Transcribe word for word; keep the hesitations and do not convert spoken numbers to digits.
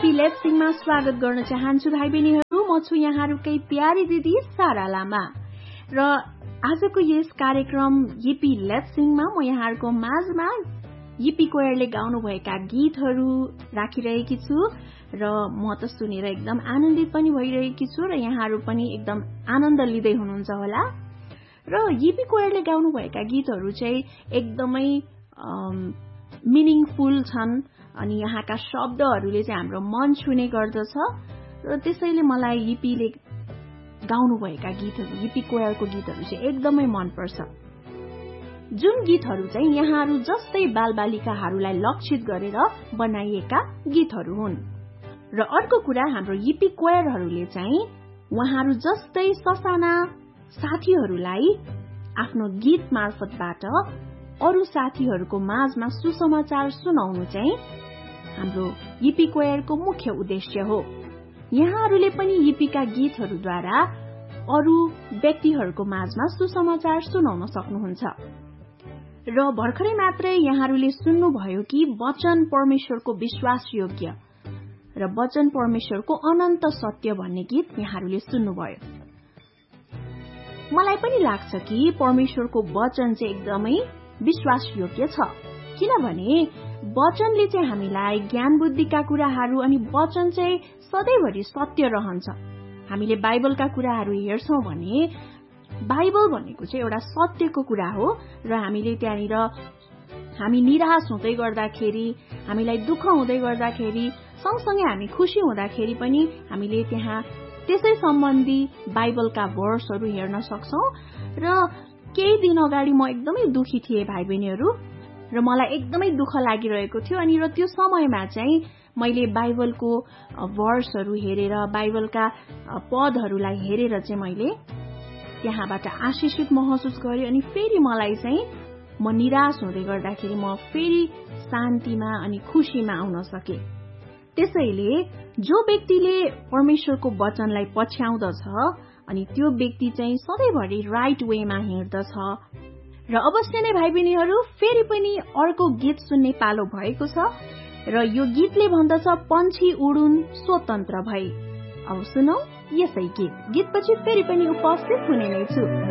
EP लेट्सिङमा स्वागत गर्न चाहन्छु भाइ बहिनीहरू। म छु यहाँहरूकै प्यारी दिदी सारा लामा र आजको यस कार्यक्रम ईपी लेट्सिङमा म यहाँहरूको माझमा ईपी कोयरले गाउनुभएका गीतहरू राखिरहेकी छु र म त सुनेर एकदम आनन्दित पनि भइरहेकी छु र यहाँहरू पनि एकदम आनन्द लिँदै हुनुहुन्छ होला। र ईपी कोयरले गाउनुभएका गीतहरू चाहिँ एकदमै मिनिङफुल छन् अनि यहाँका शब्दहरूले चाहिँ हाम्रो मन छुने गर्दछ र त्यसैले मलाई ईपीले गाउनुभएका गीतहरू ईपी कोयरको गीतहरू चाहिँ एकदमै मनपर्छ। जुन गीतहरू चाहिँ यहाँहरू जस्तै बालबालिकाहरूलाई लक्षित गरेर बनाइएका गीतहरू हुन्। र अर्को कुरा हाम्रो ईपी कोयरहरूले चाहिँ उहाँहरू जस्तै ससाना साथीहरूलाई आफ्नो गीत मार्फतबाट अरू साथीहरूको माझमा सुसमाचार सुनाउनु चाहिँ हाम्रो ईपी कोयरको मुख्य उद्देश्य हो। यहाँहरूले पनि ईपीका गीतहरूद्वारा अरू व्यक्तिहरूको माझमा सुसमाचार सुनाउन सक्नुहुन्छ। र भर्खरै मात्रै यहाँहरूले सुन्नुभयो कि वचन परमेश्वरको विश्वास योग्य र वचन परमेश्वरको अनन्त सत्य भन्ने गीत यहाँहरूले सुन्नुभयो। मलाई पनि लाग्छ कि परमेश्वरको वचन चाहिँ एकदमै विश्वास योग्य छ, किनभने वचनले चाहिँ हामीलाई ज्ञान बुद्धिका कुराहरू अनि वचन चाहिँ सधैँभरि सत्य रहन्छ। हामीले बाइबलका कुराहरू हेर्छौं भने बाइबल भनेको चाहिँ एउटा सत्यको कुरा हो र हामीले त्यहाँनिर हामी निराश हुँदै गर्दाखेरि, हामीलाई दुःख हुँदै गर्दाखेरि, सँगसँगै हामी खुसी हुँदाखेरि पनि हामीले त्यहाँ त्यसै सम्बन्धी बाइबलका भर्सहरू हेर्न सक्छौं। र केही दिन अगाडि म एकदमै दुखी थिएँ भाइ बहिनीहरू र मलाई एकदमै दुःख लागिरहेको थियो अनि र त्यो समयमा चाहिँ मैले बाइबलको भर्सहरू हेरेर बाइबलका पदहरूलाई हेरेर चाहिँ मैले त्यहाँबाट आशिषित महसुस गरेँ अनि फेरि मलाई चाहिँ म निराश हुँदै गर्दाखेरि म फेरि शान्तिमा अनि खुशीमा आउन सके। त्यसैले जो व्यक्तिले परमेश्वरको वचनलाई पछ्याउँदछ अनि त्यो व्यक्ति चाहिँ सधैँभरि राइट वेमा हिँड्दछ। र अवश्य नै भाइ बहिनीहरू फेरि पनि अर्को गीत सुन्ने पालो भएको छ र यो गीतले भन्दछ पन्छी उडुन स्वतन्त्र भई। अब सुनौ यसै गीत। गीतपछि फेरि पनि उपस्थित हुने नै छु।